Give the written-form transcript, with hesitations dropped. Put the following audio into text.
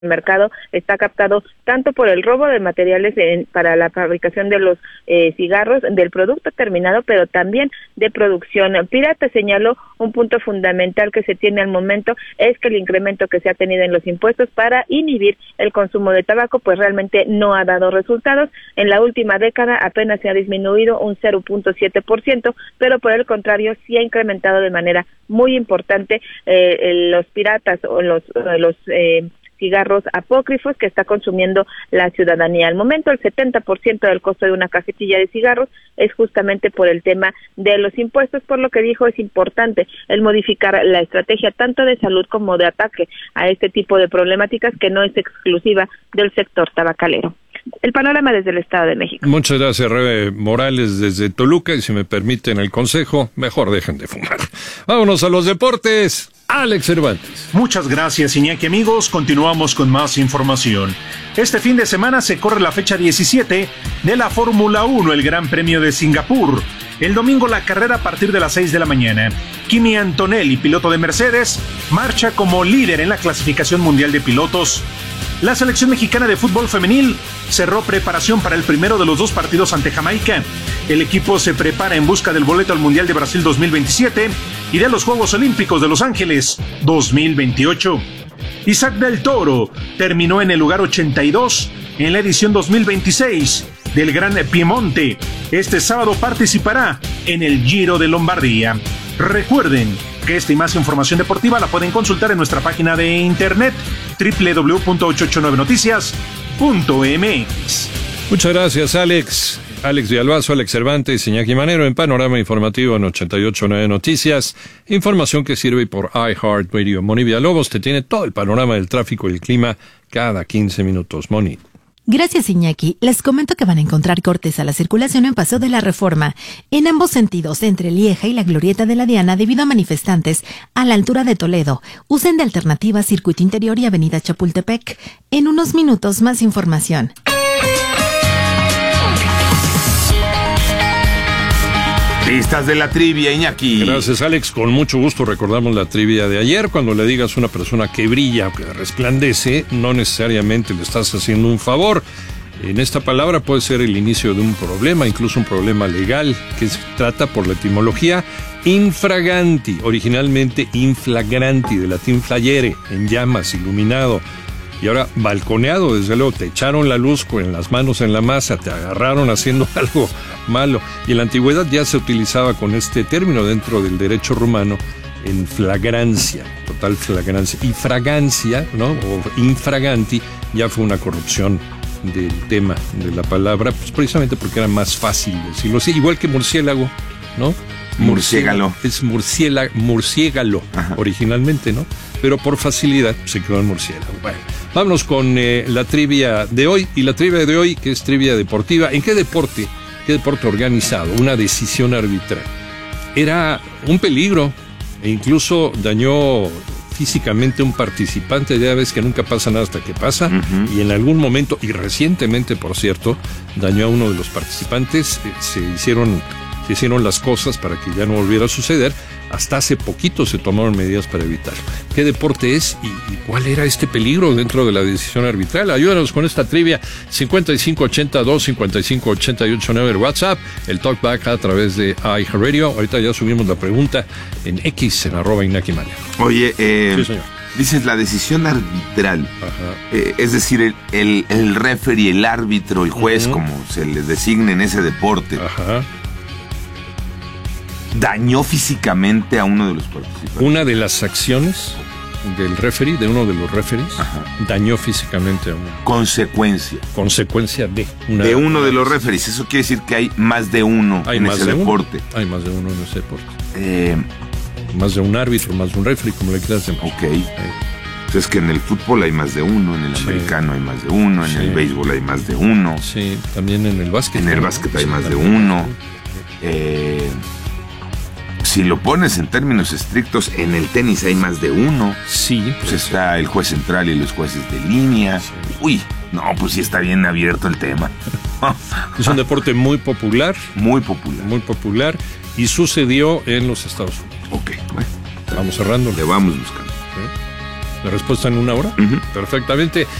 mercado está captado tanto por el robo de materiales para la fabricación de los cigarros, del producto terminado, pero también de producción pirata. Señaló un punto fundamental que se tiene al momento es que el incremento que se ha tenido en los impuestos para inhibir el consumo de tabaco pues realmente no ha dado resultados. En la última década apenas se ha disminuido un 0.7%, pero por el contrario sí ha incrementado de manera muy importante los piratas o los cigarros apócrifos que está consumiendo la ciudadanía. Al momento, el 70% del costo de una cajetilla de cigarros es justamente por el tema de los impuestos, por lo que dijo es importante el modificar la estrategia tanto de salud como de ataque a este tipo de problemáticas que no es exclusiva del sector tabacalero. El panorama desde el Estado de México. Muchas gracias, Rebe Morales, desde Toluca, y si me permiten el consejo, mejor dejen de fumar. Vámonos a los deportes. Alex Cervantes. Muchas gracias, Iñaki. Amigos, continuamos con más información. Este fin de semana se corre la fecha 17 de la Fórmula 1, el Gran Premio de Singapur. El domingo la carrera a partir de las 6 de la mañana. Kimi Antonelli, piloto de Mercedes, marcha como líder en la clasificación mundial de pilotos. La selección mexicana de fútbol femenil cerró preparación para el primero de los dos partidos ante Jamaica. El equipo se prepara en busca del boleto al Mundial de Brasil 2027 y de los Juegos Olímpicos de Los Ángeles 2028. Isaac del Toro terminó en el lugar 82 en la edición 2026 del Gran Piemonte. Este sábado participará en el Giro de Lombardía. Recuerden que esta y más información deportiva la pueden consultar en nuestra página de internet www.889noticias.mx. Muchas gracias, Alex. Alex Villalbazo, Alex Cervantes, Iñaki Manero en Panorama Informativo en 88.9 Noticias. Información que sirve por iHeartRadio. Moni Villalobos te tiene todo el panorama del tráfico y el clima cada 15 minutos. Moni. Gracias, Iñaki. Les comento que van a encontrar cortes a la circulación en Paso de la Reforma, en ambos sentidos, entre Lieja y la Glorieta de la Diana, debido a manifestantes a la altura de Toledo. Usen de alternativa Circuito Interior y Avenida Chapultepec. En unos minutos, más información. Listas de la trivia, Iñaki. Gracias, Alex. Con mucho gusto recordamos la trivia de ayer. Cuando le digas a una persona que brilla o que resplandece, no necesariamente le estás haciendo un favor. En esta palabra puede ser el inicio de un problema, incluso un problema legal, que se trata por la etimología infraganti, originalmente inflagranti, de latín flagere, en llamas, iluminado. Y ahora, balconeado, desde luego, te echaron la luz con las manos en la masa, te agarraron haciendo algo malo. Y en la antigüedad ya se utilizaba con este término dentro del derecho romano en flagrancia, total flagrancia. Y fragancia, ¿no? O infraganti, ya fue una corrupción del tema de la palabra, pues precisamente porque era más fácil decirlo así. Igual que murciélago, ¿no? Murciégalo. Es murciégalo, originalmente, ¿no? Pero por facilidad se quedó en murciélago. Bueno, vámonos con la trivia de hoy. Y la trivia de hoy, que es trivia deportiva. ¿En qué deporte organizado una decisión arbitral era un peligro e incluso dañó físicamente a un participante? Ya ves que nunca pasa nada hasta que pasa. Y en algún momento, y recientemente, por cierto, dañó a uno de los participantes. Se hicieron las cosas para que ya no volviera a suceder. Hasta hace poquito se tomaron medidas para evitarlo. ¿Qué deporte es y cuál era este peligro dentro de la decisión arbitral? Ayúdanos con esta trivia. 5582-5588-9 el WhatsApp, el Talkback a través de iHeartRadio. Ahorita ya subimos la pregunta en X, en @Iñaki Manero. Oye, sí, señor. Dices la decisión arbitral. Es decir, el referee, el árbitro, el juez, como se les designe en ese deporte. Dañó físicamente a uno de los participantes. Una de las acciones del referee, de uno de los referees, dañó físicamente a uno. Consecuencia de uno de los referees. Eso quiere decir que hay más de uno en ese deporte. Hay más de uno en ese deporte. Más de un árbitro, más de un referee, como le quieras llamar. Ok. Entonces, que en el fútbol hay más de uno, en el americano hay más de uno, en el béisbol hay más de uno. Sí, también en el básquet. En el básquet hay más de uno. Si lo pones en términos estrictos, en el tenis hay más de uno. Sí. Pues está el juez central y los jueces de línea. Sí. Uy, no, pues sí está bien abierto el tema. Es un deporte muy popular. Muy popular. Muy popular. Y sucedió en los Estados Unidos. Ok, bueno. Vamos cerrando. Le vamos buscando. ¿La respuesta en 1 hora? Perfectamente.